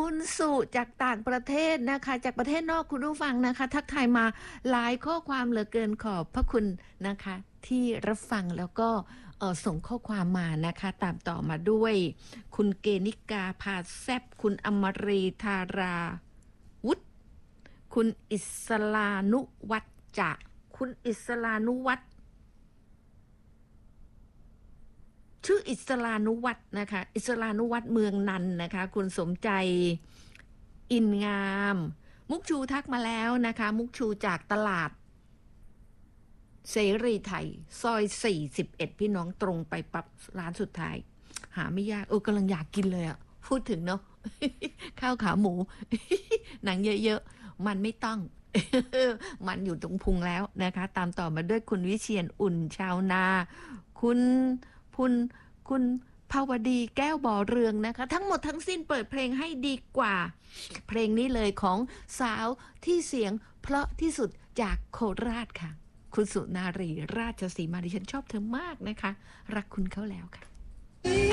คุณสุจากต่างประเทศนะคะจากประเทศนอกคุณผู้ฟังนะคะทักทายมาหลายข้อความเหลือเกินขอบพระคุณนะคะที่รับฟังแล้วก็ส่งข้อความมานะคะตามต่อมาด้วยคุณเกณิกาพาแซบคุณอมรีธาราวุฒิคุณอิสลานุวัฒน์จะคุณอิสลานุวัฒน์ชื่ออิสลานุวัฒน์นะคะอิสลานุวัฒน์เมืองนันนะคะคุณสมใจอินงามมุกชูทักมาแล้วนะคะมุกชูจากตลาดเสรีไทยซอย41พี่น้องตรงไปปั๊บร้านสุดท้ายหาไม่ยากกำลังอยากกินเลยอ่ะพูดถึงเนาะ ข้าวขาหมู หนังเยอะๆมันไม่ต้อง มันอยู่ตรงพุงแล้วนะคะตามต่อมาด้วยคุณวิเชียรอุ่นชาวนาคุณภาวดีแก้วบ่อเรืองนะคะทั้งหมดทั้งสิ้นเปิดเพลงให้ดีกว่าเพลงนี้เลยของสาวที่เสียงเพราะที่สุดจากโคราชค่ะคุณสุนารีราชสีมาดิฉันชอบเธอมากนะคะรักคุณเขาแล้วค่ะ